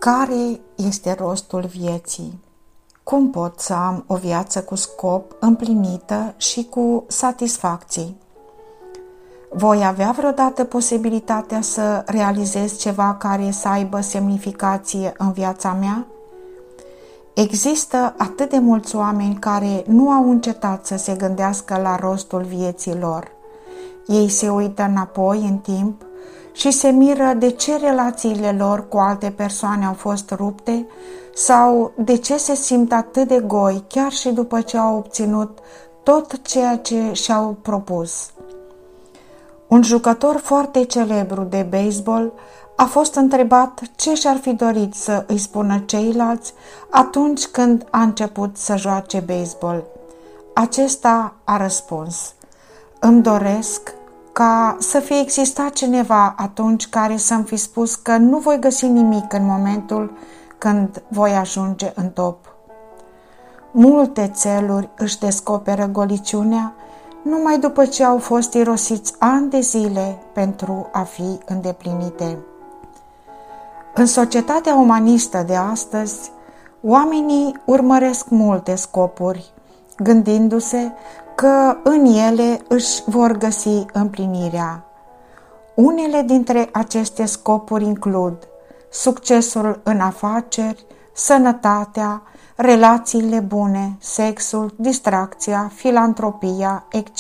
Care este rostul vieții? Cum pot să am o viață cu scop, împlinită și cu satisfacții? Voi avea vreodată posibilitatea să realizez ceva care să aibă semnificație în viața mea? Există atât de mulți oameni care nu au încetat să se gândească la rostul vieții lor. Ei se uită înapoi în timp și se miră de ce relațiile lor cu alte persoane au fost rupte sau de ce se simt atât de goi chiar și după ce au obținut tot ceea ce și-au propus. Un jucător foarte celebru de baseball a fost întrebat ce și-ar fi dorit să îi spună ceilalți atunci când a început să joace baseball. Acesta a răspuns: "Îmi doresc ca să fie existat cineva atunci care să-mi fi spus că nu voi găsi nimic în momentul când voi ajunge în top." Multe țeluri își descoperă goliciunea numai după ce au fost irosiți ani de zile pentru a fi îndeplinite. În societatea umanistă de astăzi, oamenii urmăresc multe scopuri, gândindu-se că în ele își vor găsi împlinirea. Unele dintre aceste scopuri includ succesul în afaceri, sănătatea, relațiile bune, sexul, distracția, filantropia, etc.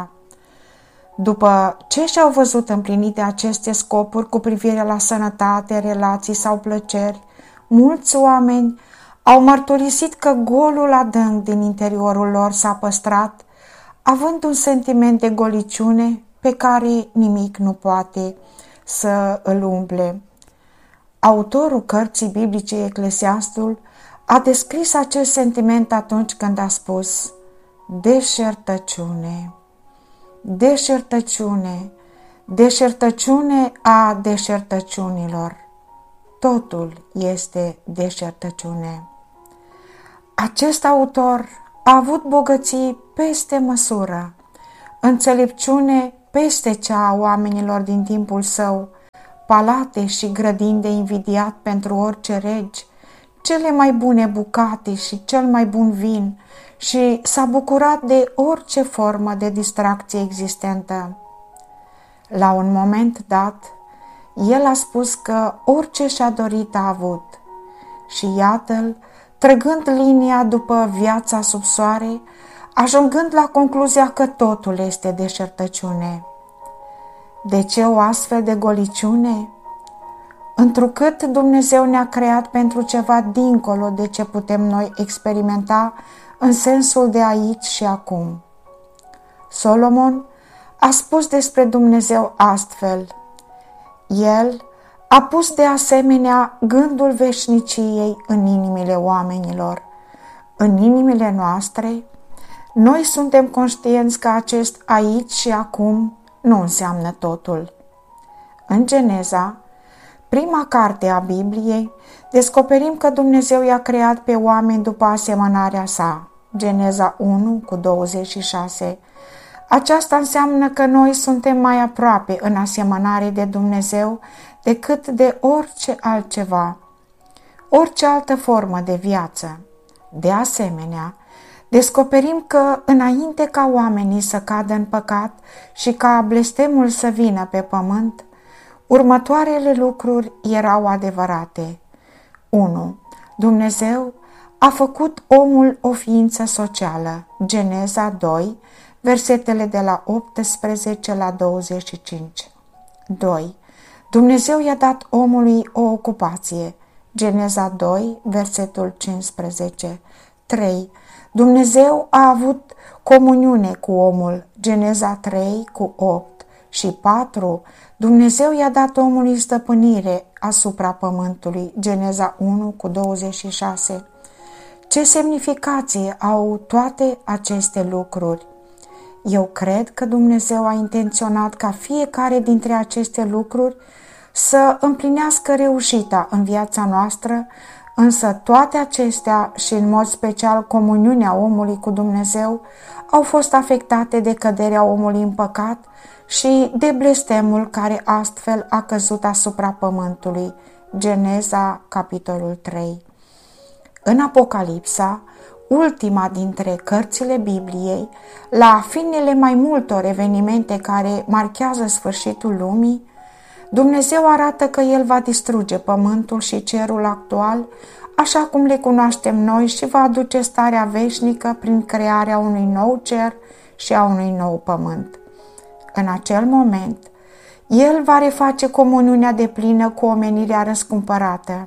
După ce și-au văzut împlinite aceste scopuri cu privire la sănătate, relații sau plăceri, mulți oameni au mărturisit că golul adânc din interiorul lor s-a păstrat, având un sentiment de goliciune pe care nimic nu poate să îl umple. Autorul cărții biblice Eclesiastul a descris acest sentiment atunci când a spus: deșertăciune, deșertăciune, deșertăciune a deșertăciunilor. Totul este deșertăciune. Acest autor a avut bogății peste măsură, înțelepciune peste cea a oamenilor din timpul său, palate și grădini de invidiat pentru orice regi, cele mai bune bucate și cel mai bun vin, și s-a bucurat de orice formă de distracție existentă. La un moment dat, el a spus că orice și-a dorit a avut și iată-l trăgând linia după viața sub soare, ajungând la concluzia că totul este deșertăciune. De ce o astfel de goliciune? Întrucât Dumnezeu ne-a creat pentru ceva dincolo de ce putem noi experimenta în sensul de aici și acum. Solomon a spus despre Dumnezeu astfel: El a pus de asemenea gândul veșniciei în inimile oamenilor. În inimile noastre, noi suntem conștienți că acest aici și acum nu înseamnă totul. În Geneza, prima carte a Bibliei, descoperim că Dumnezeu i-a creat pe oameni după asemănarea sa. Geneza 1:26. Aceasta înseamnă că noi suntem mai aproape în asemănare de Dumnezeu decât de orice altceva, orice altă formă de viață. De asemenea, descoperim că înainte ca oamenii să cadă în păcat și ca blestemul să vină pe pământ, următoarele lucruri erau adevărate. 1. Dumnezeu a făcut omul o ființă socială. Geneza 2, versetele de la 18 la 25. 2. Dumnezeu i-a dat omului o ocupație. Geneza 2, versetul 15. 3. Dumnezeu a avut comuniune cu omul. Geneza 3:8. Și 4. Dumnezeu i-a dat omului stăpânire asupra pământului. Geneza 1:26. Ce semnificație au toate aceste lucruri? Eu cred că Dumnezeu a intenționat ca fiecare dintre aceste lucruri să împlinească reușita în viața noastră, însă toate acestea și în mod special comuniunea omului cu Dumnezeu au fost afectate de căderea omului în păcat și de blestemul care astfel a căzut asupra pământului. Geneza, capitolul 3. În Apocalipsa, ultima dintre cărțile Bibliei, la finele mai multor evenimente care marchează sfârșitul lumii, Dumnezeu arată că El va distruge pământul și cerul actual, așa cum le cunoaștem noi, și va aduce starea veșnică prin crearea unui nou cer și a unui nou pământ. În acel moment, El va reface comuniunea deplină cu omenirea răscumpărată.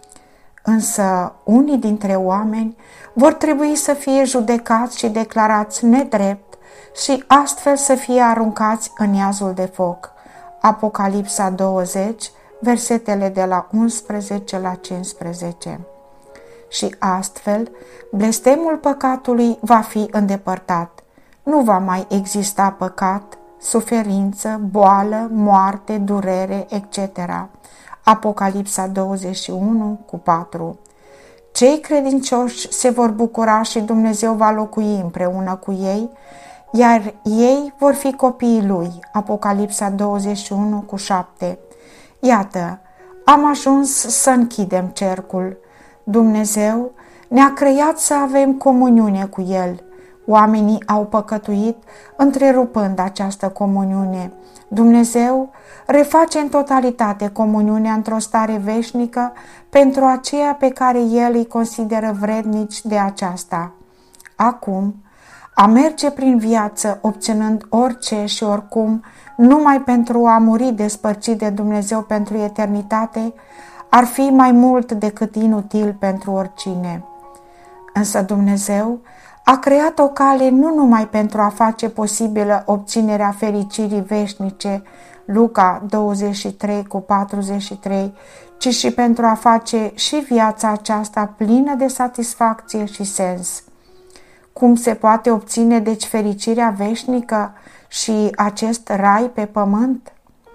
Însă, unii dintre oameni vor trebui să fie judecați și declarați nedrept și astfel să fie aruncați în iazul de foc. Apocalipsa 20, versetele de la 11 la 15. Și astfel, blestemul păcatului va fi îndepărtat. Nu va mai exista păcat, suferință, boală, moarte, durere, etc. Apocalipsa 21 cu 4. Cei credincioși se vor bucura și Dumnezeu va locui împreună cu ei, iar ei vor fi copiii Lui. Apocalipsa 21 cu 7. Iată, am ajuns să închidem cercul. Dumnezeu ne-a creat să avem comuniune cu El. Oamenii au păcătuit, întrerupând această comuniune. Dumnezeu reface în totalitate comuniunea într-o stare veșnică pentru aceia pe care El îi consideră vrednici de aceasta. Acum, a merge prin viață obținând orice și oricum, numai pentru a muri despărțit de Dumnezeu pentru eternitate, ar fi mai mult decât inutil pentru oricine. Însă Dumnezeu a creat o cale nu numai pentru a face posibilă obținerea fericirii veșnice, Luca 23 cu 43, ci și pentru a face și viața aceasta plină de satisfacție și sens. Cum se poate obține deci fericirea veșnică și acest rai pe pământ?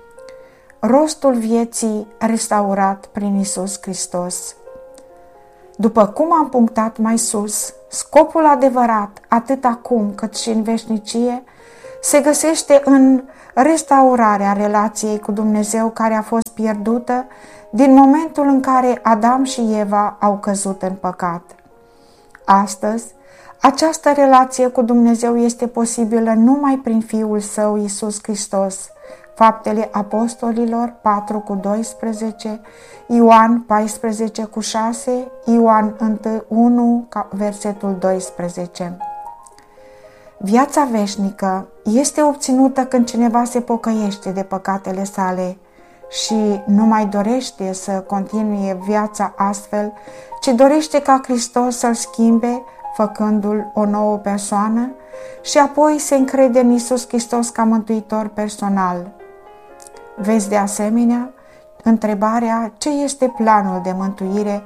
Rostul vieții restaurat prin Iisus Hristos. După cum am punctat mai sus, scopul adevărat, atât acum cât și în veșnicie, se găsește în restaurarea relației cu Dumnezeu care a fost pierdută din momentul în care Adam și Eva au căzut în păcat. Astăzi, această relație cu Dumnezeu este posibilă numai prin Fiul Său, Iisus Hristos. Faptele Apostolilor 4 cu 12, Ioan 14 cu 6, Ioan 1, versetul 12. Viața veșnică este obținută când cineva se pocăiește de păcatele sale și nu mai dorește să continue viața astfel, ci dorește ca Hristos să-l schimbe, făcându-l o nouă persoană, și apoi se încrede în Iisus Hristos ca mântuitor personal. Vezi de asemenea întrebarea ce este planul de mântuire.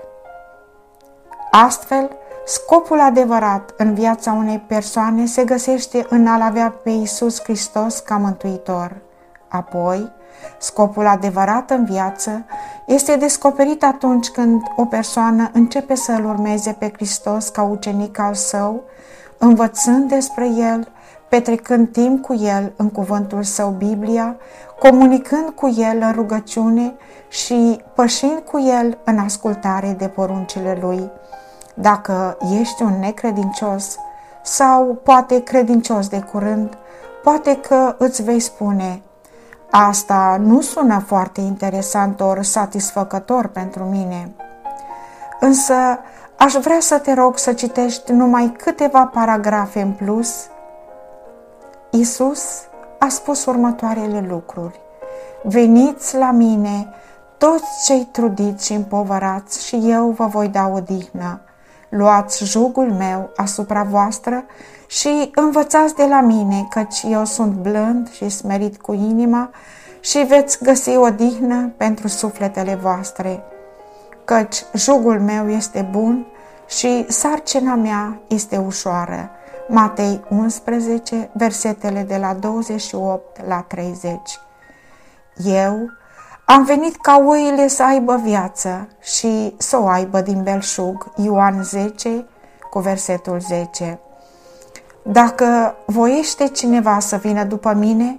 Astfel, scopul adevărat în viața unei persoane se găsește în a-L avea pe Iisus Hristos ca mântuitor. Apoi, scopul adevărat în viață este descoperit atunci când o persoană începe să-L urmeze pe Hristos ca ucenic al Său, învățând despre El, petrecând timp cu El în cuvântul Său, Biblia, comunicând cu El în rugăciune și pășind cu El în ascultare de poruncile Lui. Dacă ești un necredincios sau poate credincios de curând, poate că îți vei spune: asta nu sună foarte interesant ori satisfăcător pentru mine. Însă aș vrea să te rog să citești numai câteva paragrafe în plus. Iisus a spus următoarele lucruri: veniți la mine toți cei trudiți și împovărați și eu vă voi da odihnă. Luați jugul meu asupra voastră și învățați de la mine, căci eu sunt blând și smerit cu inima, și veți găsi odihnă pentru sufletele voastre. Căci jugul meu este bun și sarcina mea este ușoară. Matei 11, versetele de la 28 la 30. Eu am venit ca oile să aibă viață și să o aibă din belșug. Ioan 10, cu versetul 10. Dacă voiește cineva să vină după mine,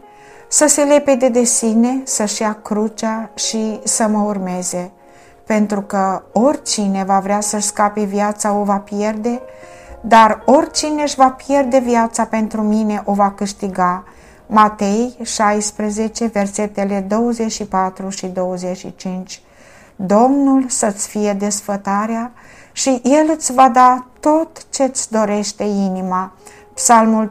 să se lepede de sine, să-și ia crucea și să mă urmeze, pentru că oricine va vrea să-și scape viața o va pierde, dar oricine își va pierde viața pentru mine o va câștiga. Matei 16, versetele 24 și 25. Domnul să-ți fie desfătarea și El îți va da tot ce-ți dorește inima. Psalmul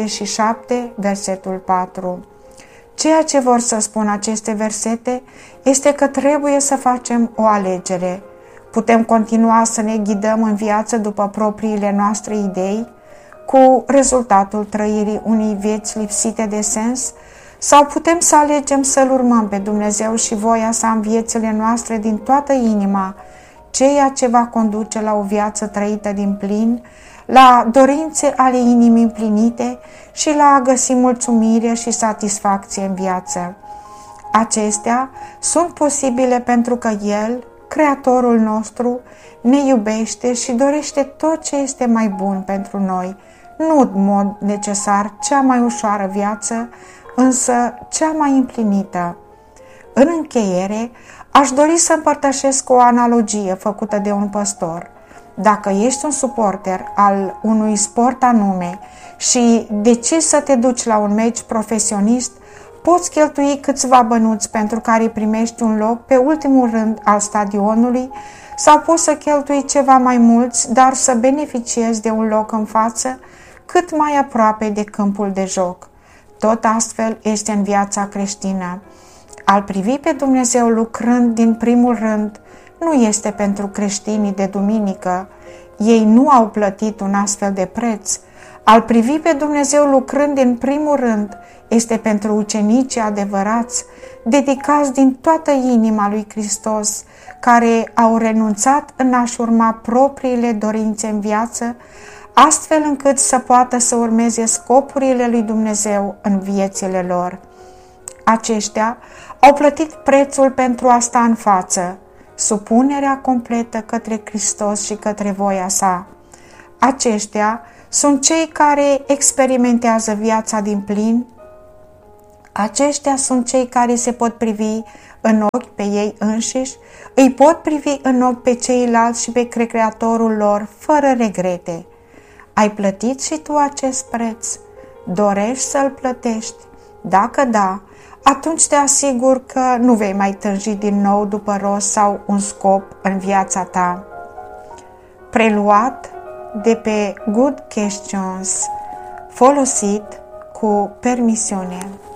37, versetul 4. Ceea ce vor să spun aceste versete este că trebuie să facem o alegere. Putem continua să ne ghidăm în viață după propriile noastre idei, cu rezultatul trăirii unei vieți lipsite de sens, sau putem să alegem să-L urmăm pe Dumnezeu și voia Sa în viețile noastre din toată inima, ceea ce va conduce la o viață trăită din plin, la dorințe ale inimii împlinite și la a găsi mulțumire și satisfacție în viață. Acestea sunt posibile pentru că El, Creatorul nostru, ne iubește și dorește tot ce este mai bun pentru noi, nu în mod necesar cea mai ușoară viață, însă cea mai împlinită. În încheiere, aș dori să împărtășesc o analogie făcută de un păstor. Dacă ești un suporter al unui sport anume și decizi să te duci la un meci profesionist, poți cheltui câțiva bănuți pentru care primești un loc pe ultimul rând al stadionului sau poți să cheltui ceva mai mulți, dar să beneficiezi de un loc în față cât mai aproape de câmpul de joc. Tot astfel este în viața creștină. Al privi pe Dumnezeu lucrând din primul rând nu este pentru creștinii de duminică. Ei nu au plătit un astfel de preț. Al privi pe Dumnezeu lucrând din primul rând este pentru ucenicii adevărați, dedicați din toată inima lui Hristos, care au renunțat în a-și urma propriile dorințe în viață, astfel încât să poată să urmeze scopurile lui Dumnezeu în viețile lor. Aceștia au plătit prețul pentru a sta în față, supunerea completă către Hristos și către voia Sa. Aceștia sunt cei care experimentează viața din plin. Aceștia sunt cei care se pot privi în ochi pe ei înșiși, îi pot privi în ochi pe ceilalți și pe Creatorul lor fără regrete. Ai plătit și tu acest preț? Dorești să-l plătești? Dacă da, atunci te asigur că nu vei mai tânji din nou după rost sau un scop în viața ta. Preluat de pe Good Questions, folosit cu permisiune.